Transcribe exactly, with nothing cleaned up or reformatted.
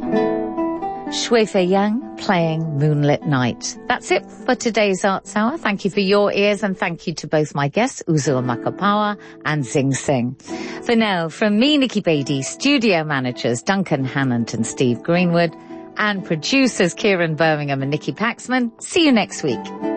Shui Fei Yang playing Moonlit Night. That's it for today's Arts Hour. Thank you for your ears and thank you to both my guests, Uzua Makapawa and Zing Sing. For now, from me, Nikki Beattie, studio managers Duncan Hannant and Steve Greenwood, and producers Kieran Birmingham and Nikki Paxman, see you next week.